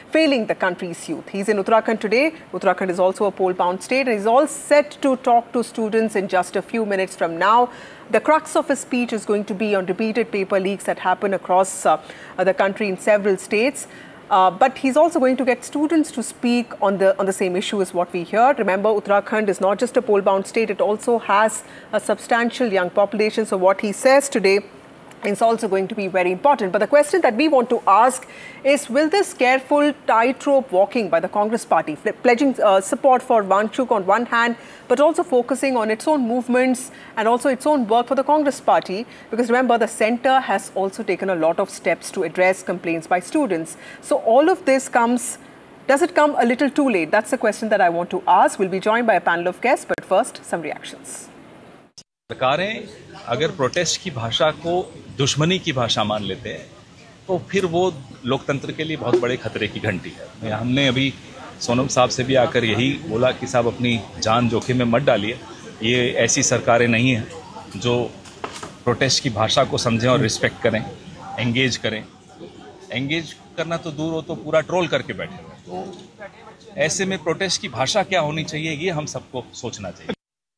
failing the country's youth. He's in Uttarakhand today. Uttarakhand is also a poll-bound state, and he's all set to talk to students in just a few minutes from now. The crux of his speech is going to be on repeated paper leaks that happen across the country in several states. But he's also going to get students to speak on the same issue as what we hear. Remember, Uttarakhand is not just a poll-bound state, it also has a substantial young population. So what he says today is also going to be very important. But the question that we want to ask is, will this careful tightrope walking by the Congress party, pledging support for Wangchuk on one hand, but also focusing on its own movements and also its own work for the Congress party? Because remember, the centre has also taken a lot of steps to address complaints by students. So all of this does it come a little too late? That's the question that I want to ask. We'll be joined by a panel of guests, but first, some reactions. सरकारें अगर protest की भाषा को दुश्मनी की भाषा मान लेते हैं तो फिर वो लोकतंत्र के लिए बहुत बड़े खतरे की घंटी है। हमने अभी सोनम साहब से भी आकर यही बोला कि साहब अपनी जान जोखिम में मत डालिए। ये ऐसी सरकारें नहीं हैं जो प्रोटेस्ट की भाषा को समझें और रिस्पेक्ट करें, एंगेज करें। एंगेज करना तो दूर हो, तो पूरा ट्रोल करके बैठे हुए। तो ऐसे में प्रोटेस्ट की भाषा क्या होनी चाहिए, ये हम सबको सोचना चाहिए।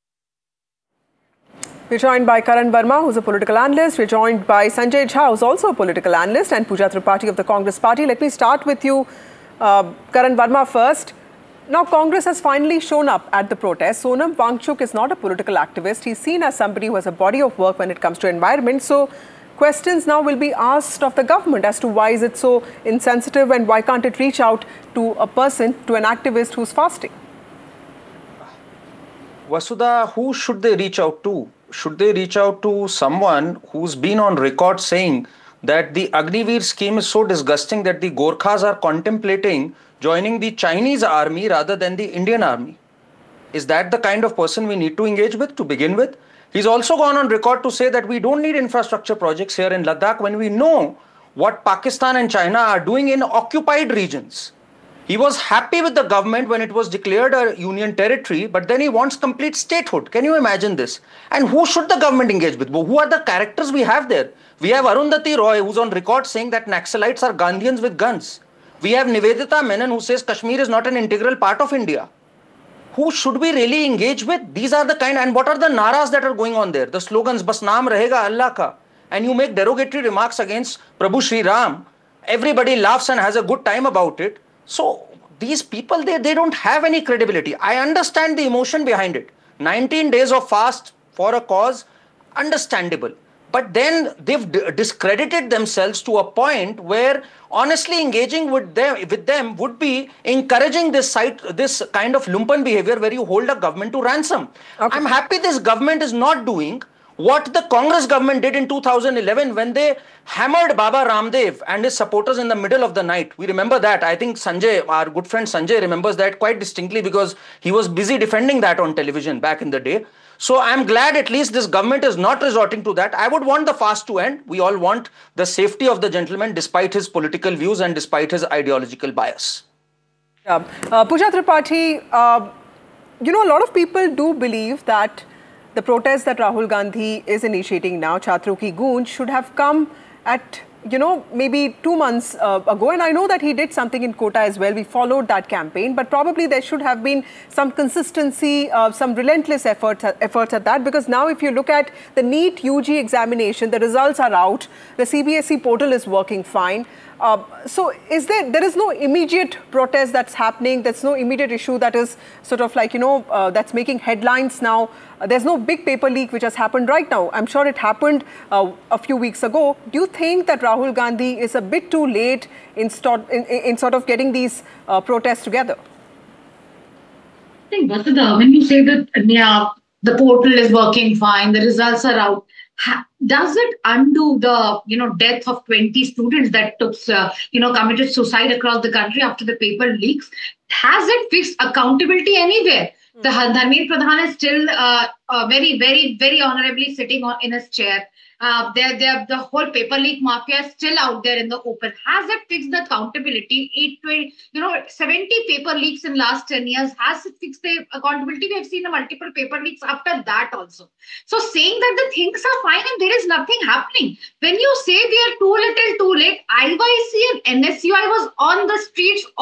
We're joined by Karan Verma, who's a political analyst. We're joined by Sanjay Jha, who's also a political analyst, and Pooja Tripathi of the Congress party. Let me start with you, Karan Verma, first. Now, Congress has finally shown up at the protest. Sonam Wangchuk is not a political activist. He's seen as somebody who has a body of work when it comes to environment. So, questions now will be asked of the government as to why is it so insensitive and why can't it reach out to a person, to an activist who's fasting? Vasudha, who should they reach out to? Should they reach out to someone who's been on record saying that the Agniveer scheme is so disgusting that the Gorkhas are contemplating joining the Chinese army rather than the Indian army? Is that the kind of person we need to engage with to begin with? He's also gone on record to say that we don't need infrastructure projects here in Ladakh when we know what Pakistan and China are doing in occupied regions. He was happy with the government when it was declared a union territory, but then he wants complete statehood. Can you imagine this? And who should the government engage with? Who are the characters we have there? We have Arundhati Roy, who's on record saying that Naxalites are Gandhians with guns. We have Nivedita Menon, who says Kashmir is not an integral part of India. Who should we really engage with? These are the kind, and what are the naras that are going on there? The slogans, Bas naam rahega Allah ka. And you make derogatory remarks against Prabhu Sri Ram. Everybody laughs and has a good time about it. So these people, they don't have any credibility. I understand the emotion behind it. 19 days of fast for a cause, understandable. But then they've discredited themselves to a point where honestly engaging with them would be encouraging this kind of lumpen behavior where you hold a government to ransom. Okay. I'm happy this government is not doing what the Congress government did in 2011 when they hammered Baba Ramdev and his supporters in the middle of the night. We remember that. I think Sanjay, our good friend Sanjay, remembers that quite distinctly because he was busy defending that on television back in the day. So I'm glad at least this government is not resorting to that. I would want the fast to end. We all want the safety of the gentleman despite his political views and despite his ideological bias. Pooja Tripathi, you know, a lot of people do believe that the protest that Rahul Gandhi is initiating now, Chhatron Ki Goonj, should have come at, you know, maybe 2 months ago. And I know that he did something in Kota as well. We followed that campaign. But probably there should have been some consistency, some relentless efforts at that. Because now if you look at the NEET UG examination, the results are out. The CBSE portal is working fine. So there is no immediate protest that's happening. There's no immediate issue that is sort of like, you know, that's making headlines now. There's no big paper leak which has happened right now. I'm sure it happened a few weeks ago. Do you think that Rahul Gandhi is a bit too late in sort of getting these protests together? I think, Vasudha, when you say that the portal is working fine, the results are out, does it undo the death of 20 students that took committed suicide across the country after the paper leaks? Has it fixed accountability anywhere? The Dharmendra Pradhan is still very, very, very honorably sitting in his chair. The whole paper leak mafia is still out there in the open. Has it fixed the accountability? 70 paper leaks in last 10 years. Has it fixed the accountability? We have seen the multiple paper leaks after that also. So saying that the things are fine and there is nothing happening. When you say we are too little, too late, IYC and NSUI was on the streets